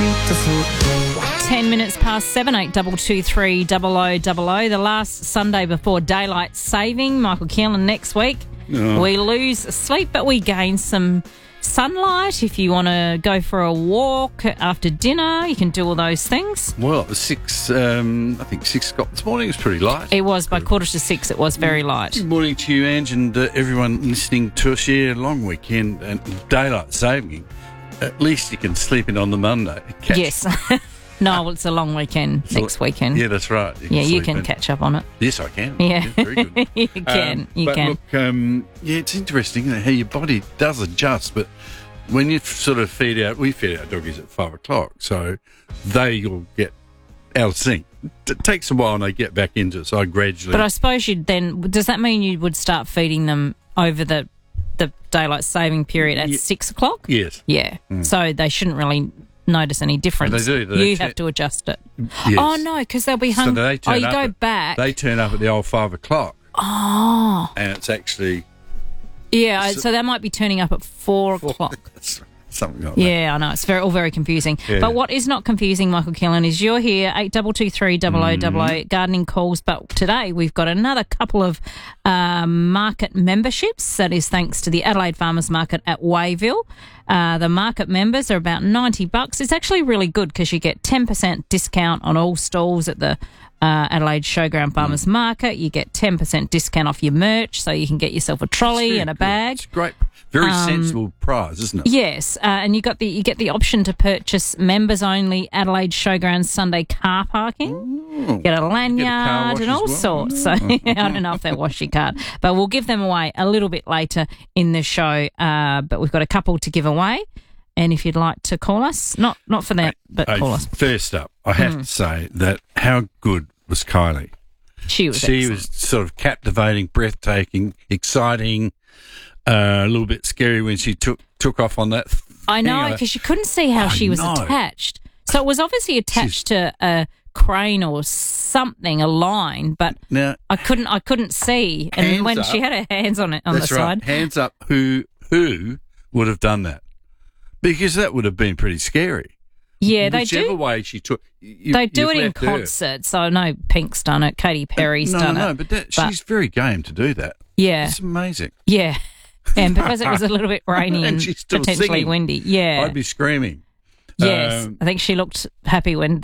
beautiful. 10 minutes past 7, 8223 0000. The last Sunday before daylight saving. Michael Keelan next week. Oh. We lose sleep, but we gain some sunlight. If you want to go for a walk after dinner, you can do all those things. Well, it was 6, I think 6 o'clock this morning. It was pretty light. It was by 5:45. It was very light. Good morning to you, Ange, and everyone listening to us here. Long weekend and daylight saving. At least you can sleep in on the Monday. Yes. No, it's a long weekend next weekend. Yeah, that's right. You can catch up on it. Yes, I can. Yeah. Very good. You can. But look, it's interesting how your body does adjust, but when you sort of we feed our doggies at 5 o'clock, so they'll get out of sync. It takes a while and they get back into it, so I gradually... But I suppose does that mean you would start feeding them over the daylight saving period at 6 o'clock? Yes. Yeah. So they shouldn't really notice any difference. They do. You have to adjust it. Yes. Oh, no, because they'll be hungry. So you go back. They turn up at the old 5 o'clock. Oh. And it's actually... Yeah, so they might be turning up at 4 o'clock. Something like that. Yeah, I know. It's all very confusing. Yeah. But what is not confusing, Michael Keelan, is you're here, 8223 0000, gardening calls. But today we've got another couple of market memberships. That is thanks to the Adelaide Farmers Market at Wayville. The market members are about $90. It's actually really good because you get 10% discount on all stalls at the Adelaide Showground Farmers Market. You get 10% discount off your merch, so you can get yourself a trolley and a bag. It's great. Very sensible prize, isn't it? Yes, and you get the option to purchase members only Adelaide Showground Sunday car parking. Get a lanyard and all sorts. So I don't know if they'll wash your car, but we'll give them away a little bit later in the show. But we've got a couple to give away. And if you'd like to call us, not for that, but call us. First up, I have to say that how good was Kylie? She was sort of captivating, breathtaking, exciting, a little bit scary when she took off on that. I know, because you couldn't see how she was attached. So it was obviously attached to a crane or something, a line, but now, I couldn't see. And when she had her hands on it on the side, hands up, who would have done that? Because that would have been pretty scary. Yeah, they do. Whichever way she took, they do it in concert. So I know Pink's done it, Katy Perry's done it. No, but she's very game to do that. Yeah, it's amazing. Yeah, and because it was a little bit rainy and potentially singing. windy. Yeah, I'd be screaming. Yes, I think she looked happy when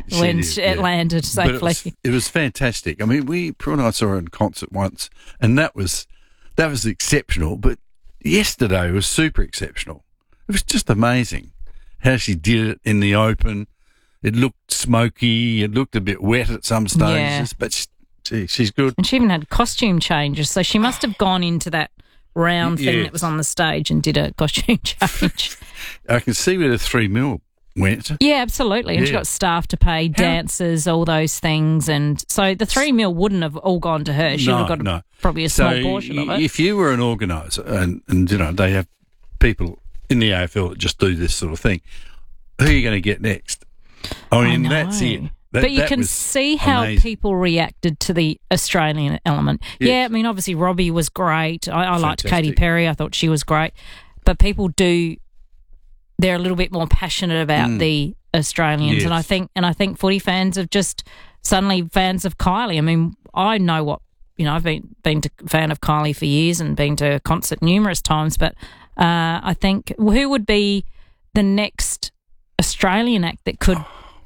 it landed safely. It was fantastic. I mean, Prue and I saw her in concert once, and that was exceptional. But yesterday was super exceptional. It was just amazing how she did it in the open. It looked smoky. It looked a bit wet at some stages, but she's good. And she even had costume changes, so she must have gone into that round thing that was on the stage and did a costume change. I can see where the $3 million went. Yeah, absolutely. And she got staff to pay, dancers, all those things. And so the $3 million wouldn't have all gone to her. She would have got probably a small portion of it. If you were an organiser and they have people in the AFL that just do this sort of thing, who are you going to get next? I mean, that's it. But you can see how people reacted to the Australian element. Yes. Yeah, I mean, obviously Robbie was great. I liked Katy Perry. I thought she was great. But people they're a little bit more passionate about the Australians. Yes. And I think footy fans have just suddenly fans of Kylie. I mean, I know I've been a fan of Kylie for years and been to a concert numerous times, but I think who would be the next Australian act that could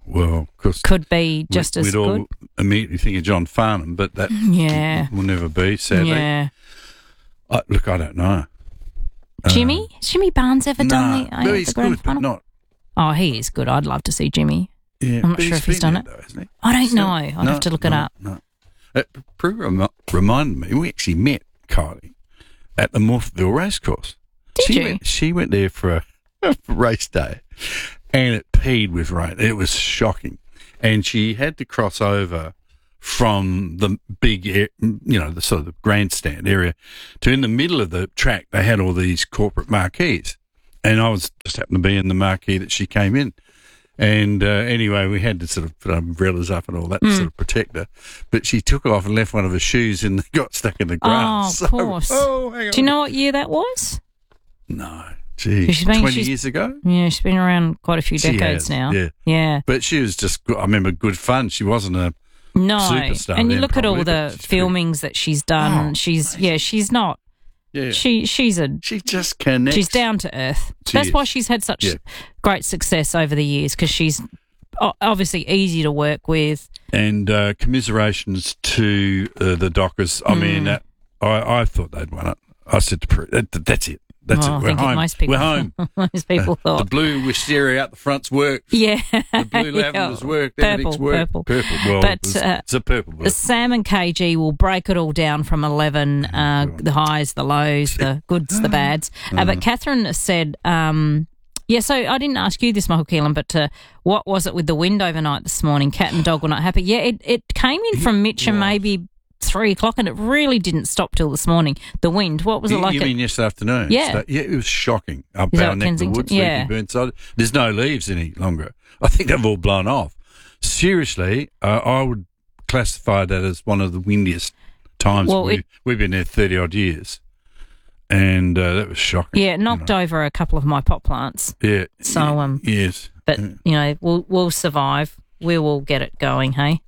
be just as good? We'd all immediately think of John Farnham, but that will never be, sadly. Yeah. I don't know. Jimmy Barnes ever done the he's good, but not. Oh, he is good. I'd love to see Jimmy. Yeah, I'm not sure if he's done it. Though, hasn't he? I don't know. I'd have to look it up. No. Prue reminded me, we actually met Kylie at the Morpheville Racecourse. Did you? She went there for a race day, and it peed with rain. It was shocking. And she had to cross over from the big, the sort of the grandstand area to in the middle of the track, they had all these corporate marquees. And I was just happened to be in the marquee that she came in. And anyway, we had to sort of put umbrellas up and all that to sort of protect her. But she took off and left one of her shoes and got stuck in the grass. Oh, of course. Hang on. Do you know what year that was? No. Gee, 20 years ago? Yeah, she's been around quite a few decades now. Yeah. But she was just, I remember, good fun. She wasn't a superstar. And you look at all the filmings that she's done. She's not. Yeah. She just connects. She's down to earth. That's why she's had such great success over the years, because she's obviously easy to work with. And commiserations to the Dockers. I mean, I thought they'd won it. I said to Prue, that's it. That's it. We're home. We're home. Most people thought. The blue wisteria out the front's worked. Yeah. The blue lavender's worked. Everything's worked. Purple. Well, but it's a purple blue. Sam and KG will break it all down from 11, the highs, the lows, the goods, the bads. But Catherine said, so I didn't ask you this, Michael Keelan, but what was it with the wind overnight this morning? Cat and dog were not happy. Yeah, it came in from Mitcham maybe 3 o'clock, and it really didn't stop till this morning. The wind, what was it like? You mean yesterday afternoon? Yeah. It was shocking up our neck of the woods, Burnside. There's no leaves any longer. I think they've all blown off. Seriously, I would classify that as one of the windiest times. We've been there 30-odd years, and that was shocking. Yeah, it knocked over a couple of my pot plants. Yeah. So, yes. But, we'll survive. We will get it going, hey?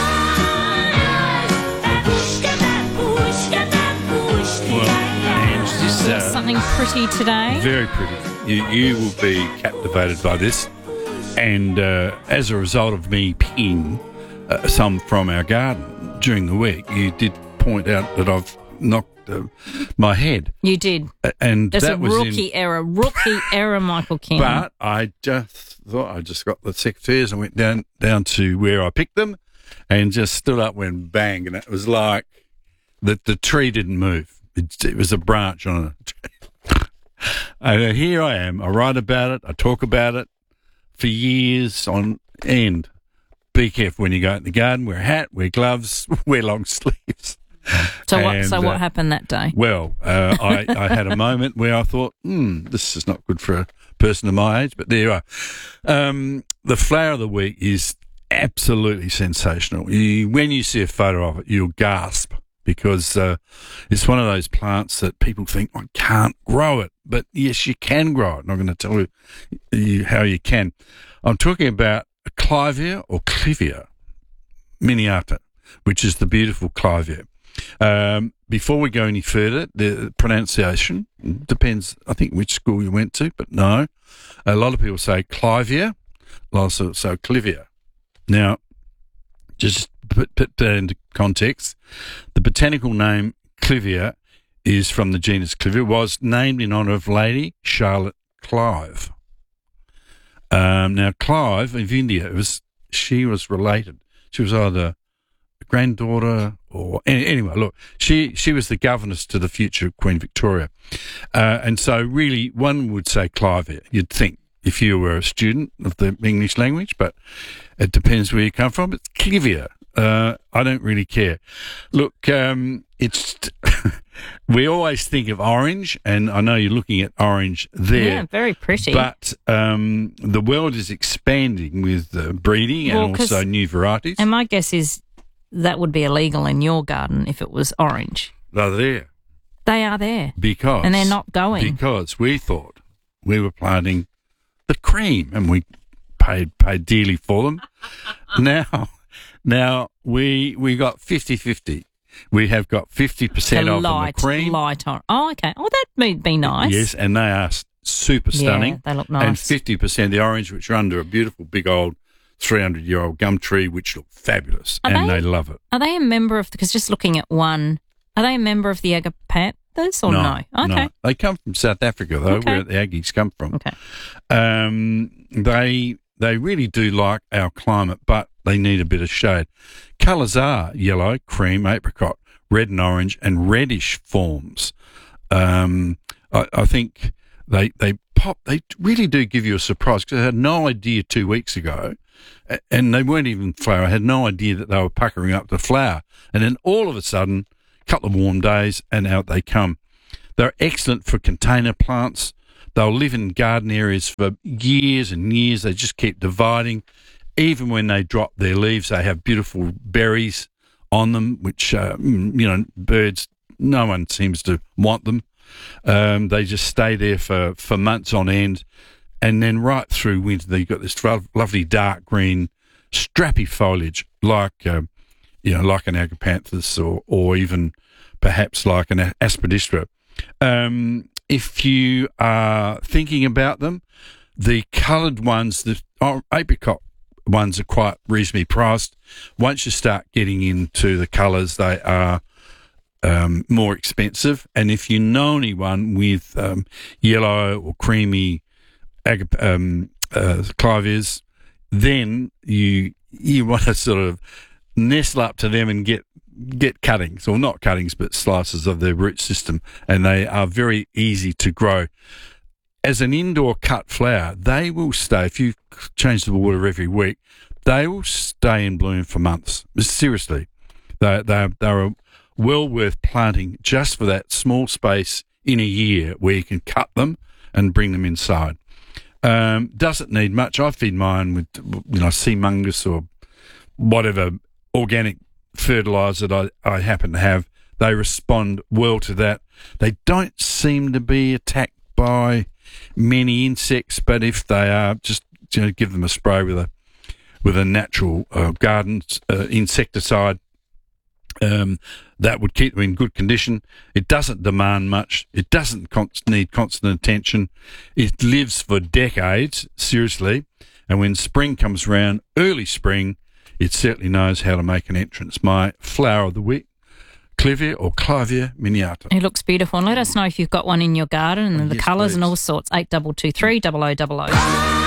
Something pretty today. Very pretty. You will be captivated by this. And as a result of me picking some from our garden during the week, you did point out that I've knocked my head. You did. And that's that a rookie error, Michael King. But I just thought I just got the secateurs and went down to where I picked them and just stood up, went bang, and it was like the tree didn't move. It was a branch on a tree. And here I am. I write about it. I talk about it for years on end. Be careful when you go in the garden. Wear a hat, wear gloves, wear long sleeves. So what happened that day? Well, I had a moment where I thought, this is not good for a person of my age, but there you are. The flower of the week is absolutely sensational. When you see a photo of it, you'll gasp. Because it's one of those plants that people think, I can't grow it. But yes, you can grow it. And I'm going to tell you how you can. I'm talking about a clivia or clivia miniata, which is the beautiful clivia. Before we go any further, the pronunciation depends, I think, which school you went to. But no, a lot of people say clivia, a lot of people say clivia. Now, just put that into context. The botanical name Clivia is from the genus Clivia, was named in honour of Lady Charlotte Clive. Now, Clive of India, she was related. She was either a granddaughter or... Anyway, look, she was the governess to the future Queen Victoria. And so really one would say Clivia, you'd think, if you were a student of the English language, but it depends where you come from. It's Clivia. I don't really care. Look, it's we always think of orange, and I know you're looking at orange there. Yeah, very pretty. But the world is expanding with breeding and also new varieties. And my guess is that would be illegal in your garden if it was orange. They're there. They are there. And they're not going. Because we thought we were planting the cream, and we paid dearly for them. Now we got 50-50. We have got 50% of the cream. Light on. Oh, okay. Oh, that would be nice. Yes, and they are super stunning. Yeah, they look nice. And 50% the orange, which are under a beautiful big old 300-year-old gum tree, which look fabulous, they love it. Are they a member of? Because just looking at one, are they a member of the Agapanthus or no? Okay. No. They come from South Africa though, where the Aggies come from. Okay. They really do like our climate, but they need a bit of shade. Colours are yellow, cream, apricot, red and orange, and reddish forms. I think they pop. They really do give you a surprise, because I had no idea 2 weeks ago, and they weren't even flower. I had no idea that they were puckering up to flower, and then all of a sudden, a couple of warm days, and out they come. They're excellent for container plants. They'll live in garden areas for years and years. They just keep dividing. Even when they drop their leaves, they have beautiful berries on them, which, birds, no one seems to want them. They just stay there for months on end. And then right through winter, you've got this lovely dark green, strappy foliage, like an agapanthus or even perhaps like an aspidistra. If you are thinking about them, the coloured ones, the apricot ones, are quite reasonably priced. Once you start getting into the colours, they are more expensive. And if you know anyone with yellow or creamy clivias, then you want to sort of nestle up to them and get cuttings, or not cuttings, but slices of their root system, and they are very easy to grow. As an indoor cut flower, they will stay, if you change the water every week, they will stay in bloom for months. Seriously. They're well worth planting just for that small space in a year where you can cut them and bring them inside. Doesn't need much. I feed mine with, sea mungus or whatever organic fertiliser that I happen to have. They respond well to that. They don't seem to be attacked by many insects, but if they are, just give them a spray with a natural garden insecticide. That would keep them in good condition. It doesn't demand much. It doesn't need constant attention. It lives for decades, seriously. And when spring comes around, early spring, it certainly knows how to make an entrance. My flower of the week, Clivia or Clivia miniata. It looks beautiful. And let us know if you've got one in your garden and the colours and all sorts. 8223 0000.